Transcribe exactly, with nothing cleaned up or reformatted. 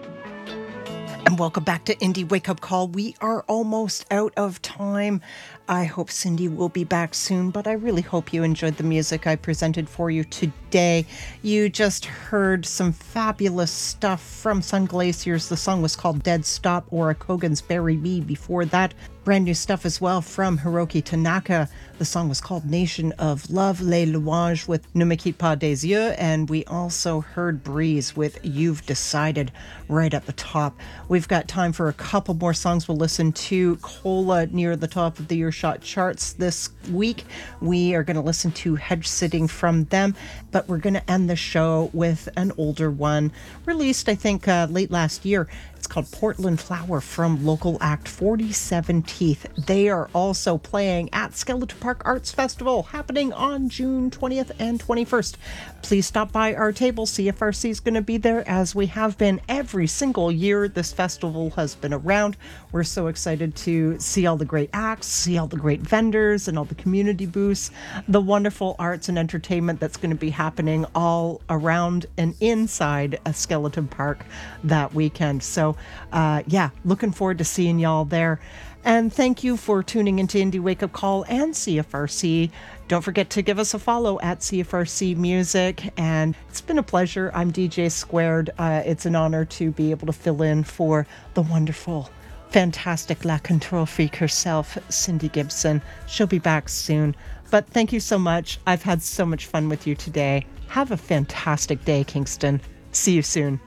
And welcome back to Indie Wake Up Call. We are almost out of time. I hope Cindy will be back soon, but I really hope you enjoyed the music I presented for you today. You just heard some fabulous stuff from Sun Glaciers. The song was called Dead Stop, or Kogan's Bury Me. Before that, brand new stuff as well from Hiroki Tanaka. The song was called Nation of Love, Les Louanges with Ne Me Quitte Pas des Yeux, and we also heard Breeze with You've Decided right at the top. We've got time for a couple more songs. We'll listen to Cola near the top of the Earshot charts this week. We are going to listen to Hedge Sitting from them, but we're going to end the show with an older one released, I think, uh, late last year. It's called Portland Flower from local act forty-seven Teeth. They are also playing at Skeleton Park Arts Festival, happening on June twentieth and twenty-first. Please stop by our table. C F R C is going to be there, as we have been every single year this festival has been around. We're so excited to see all the great acts, see all the great vendors and all the community booths, the wonderful arts and entertainment that's going to be happening all around and inside a Skeleton Park that weekend. So uh, yeah, looking forward to seeing y'all there. And thank you for tuning into Indie Wake Up Call and C F R C. Don't forget to give us a follow at C F R C Music. And it's been a pleasure. I'm D J Squared. Uh, it's an honor to be able to fill in for the wonderful, fantastic La Control Freak herself, Cindy Gibson. She'll be back soon. But thank you so much. I've had so much fun with you today. Have a fantastic day, Kingston. See you soon.